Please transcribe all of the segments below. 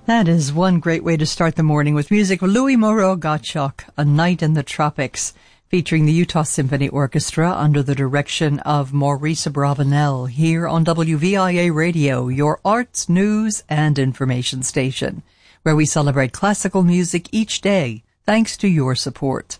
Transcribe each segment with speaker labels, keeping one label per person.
Speaker 1: That is one great way to start the morning with music. Louis Moreau Gottschalk, A Night in the Tropics, featuring the Utah Symphony Orchestra under the direction of Maurice Abravanel here on WVIA Radio, your arts, news, and information station, where we celebrate classical music each day, thanks to your support.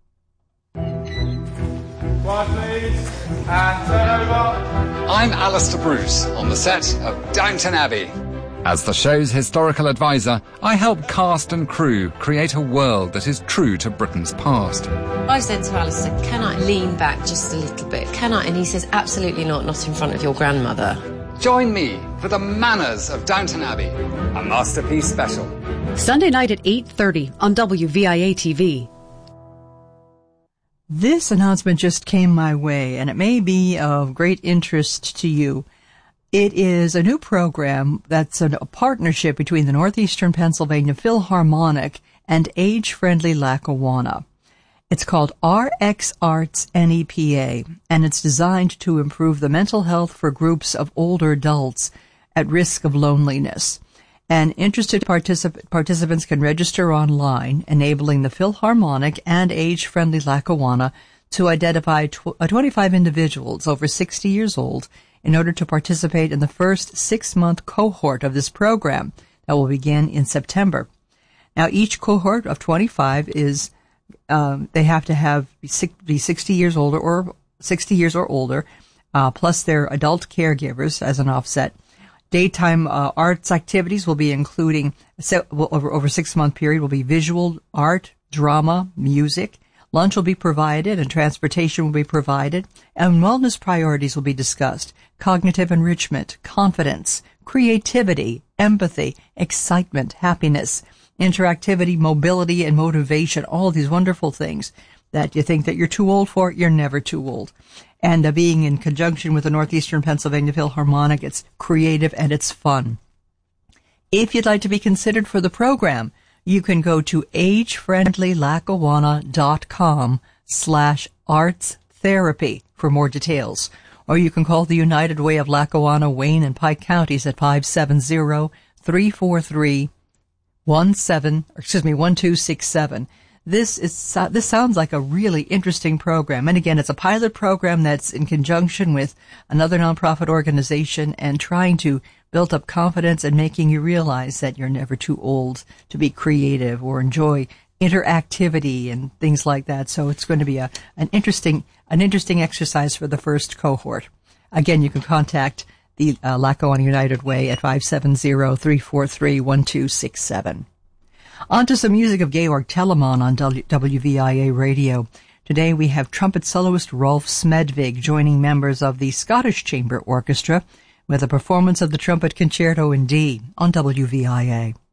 Speaker 2: I'm Alistair Bruce on the set of Downton Abbey. As the show's historical advisor, I help cast and crew create a world that is true to Britain's past.
Speaker 3: I said to Alistair, can I lean back just a little bit? Can I? And he says, absolutely not in front of your grandmother.
Speaker 2: Join me for The Manners of Downton Abbey, a masterpiece special.
Speaker 4: Sunday night at 8:30 on WVIA TV.
Speaker 1: This announcement just came my way, and it may be of great interest to you. It is a new program that's a partnership between the Northeastern Pennsylvania Philharmonic and Age-Friendly Lackawanna. It's called RX Arts NEPA, and it's designed to improve the mental health for groups of older adults at risk of loneliness. And interested participants can register online, enabling the Philharmonic and Age-Friendly Lackawanna to identify 25 individuals over 60 years old in order to participate in the first 6-month cohort of this program that will begin in September. Now, each cohort of 25 is, they have to be 60 years older or 60 years or older, plus their adult caregivers as an offset. Daytime arts activities will be including, over a 6-month period, will be visual art, drama, music. Lunch will be provided and transportation will be provided, and wellness priorities will be discussed. Cognitive enrichment, confidence, creativity, empathy, excitement, happiness, interactivity, mobility, and motivation, all these wonderful things that you think that you're too old for, you're never too old. And being in conjunction with the Northeastern Pennsylvania Philharmonic, it's creative and it's fun. If you'd like to be considered for the program, you can go to agefriendlylackawanna.com/arts-therapy for more details. Or you can call the United Way of Lackawanna, Wayne, and Pike counties at 570-343-1267. This sounds like a really interesting program. And again, it's a pilot program that's in conjunction with another nonprofit organization and trying to build up confidence and making you realize that you're never too old to be creative or enjoy interactivity and things like that. So it's going to be an interesting exercise for the first cohort. Again, you can contact the Lackawanna United Way at 570-343-1267. On to some music of Georg Telemann on WVIA Radio. Today we have trumpet soloist Rolf Smedvig joining members of the Scottish Chamber Orchestra with a performance of the Trumpet Concerto in D on WVIA.